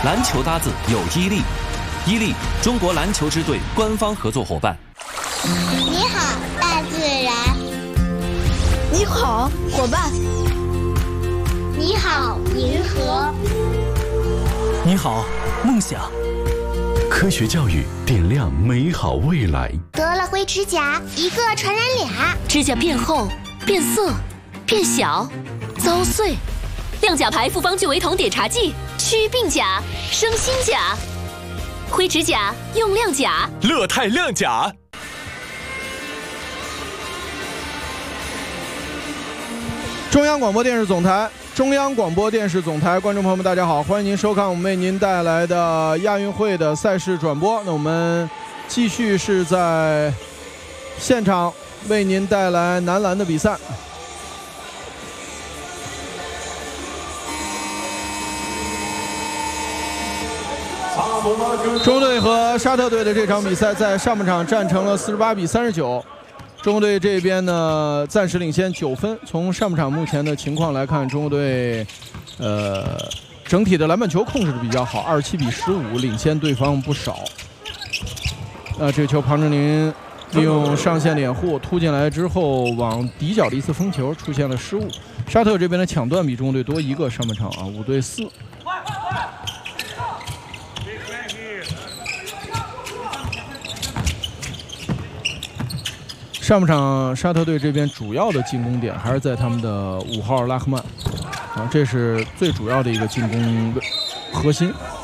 篮球搭子有伊利，伊利中国篮球支队官方合作伙伴。 你好，大自然。 你好，伙伴。 你好，银河。 你好，梦想。 科学教育点亮美好未来。 得了灰指甲，一个传染俩。 指甲变厚、变色、变小、遭碎。亮甲牌复方聚维酮碘茶剂，祛病甲，生新甲。灰指甲用亮甲。 乐泰亮甲。 中央广播电视总台。中央广播电视总台观众朋友们，大家好，欢迎您收看我们为您带来的亚运会的赛事转播。那我们继续是在现场为您带来男篮的比赛。中国队和沙特队的这场比赛在上半场战成了48比39。中国队这边呢，暂时领先9分。从上半场目前的情况来看，中国队，整体的篮板球控制的比较好，27比15，领先对方不少。这球庞正宁利用上线掩护突进来之后，往底角的一次封球出现了失误。沙特这边的抢断比中国队多一个，上半场啊5对4。上半场沙特队这边主要的进攻点还是在他们的5号拉赫曼，这是最主要的一个进攻核心。